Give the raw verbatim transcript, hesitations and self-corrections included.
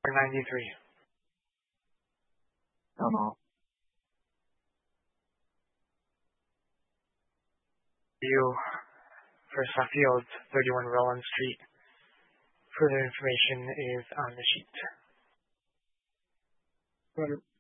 ninety-three. Town Hall. You for Suffield, thirty-one Roland Street. Further information is on the sheet. Better.